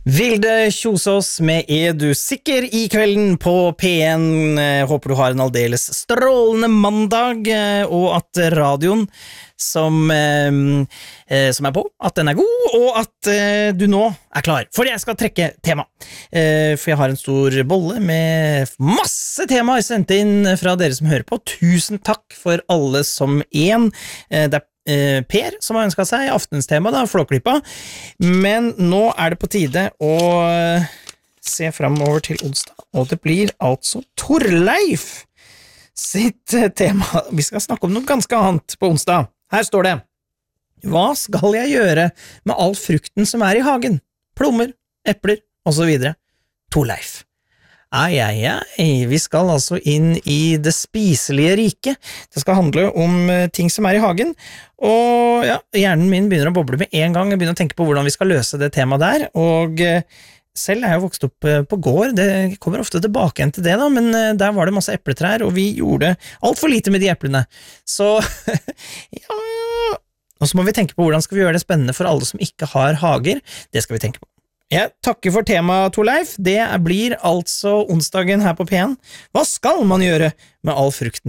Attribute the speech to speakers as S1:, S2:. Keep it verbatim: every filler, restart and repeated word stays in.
S1: Vilde Kjosås med Er du sikker i kvelden på P en. Håper du har en aldeles strålende mandag, og at radioen som, eh, som er på, at den er god, og at eh, du nå er klar. For jeg skal trekke tema. Eh, for jeg har en stor bolle med masse temaer sendt inn fra dere som hører på. Tusen takk for alle som en. Eh, det er Eh, Per som har ønsket seg aftenstema da, Flåklypa, men nå er det på tide å se fremover til onsdag, og det blir altså Torleif sitt tema. Vi skal snakke om noe ganske annet på onsdag. Her står det: hva skal jeg gjøre med all frukten som er i hagen? Plommer, epler og så videre. Torleif. Ai, ai, ai, vi skal altså inn i det spiselige riket. Det skal handle om ting som er i hagen, og ja, hjernen min begynner å boble med en gang. Jeg begynner å tenke på hvordan vi skal løse det temaet der, og selv er jeg vokst opp på gård. Det kommer ofte tilbake igjen til det da, men der var det masse epletrær, og vi gjorde alt for lite med de eplene. Så, ja, og så må vi tenke på hvordan skal vi gjøre det spennende for alle som ikke har hager. Det skal vi tenke på. Jeg takker for temaet, Torleif. Det blir altså onsdagen her på P en. Hva skal man gjøre med all frukten